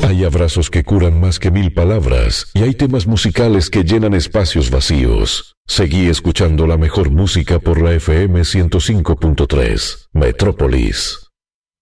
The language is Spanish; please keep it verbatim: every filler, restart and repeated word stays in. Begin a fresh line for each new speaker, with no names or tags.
Hay abrazos que curan más que mil palabras y hay temas musicales que llenan espacios vacíos. Seguí escuchando la mejor música por la F M ciento cinco punto tres, Metrópolis.